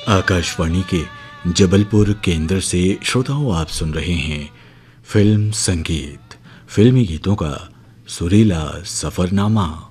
आकाशवाणी के जबलपुर केंद्र से श्रोताओं आप सुन रहे हैं फिल्म संगीत, फिल्मी गीतों का सुरीला सफरनामा।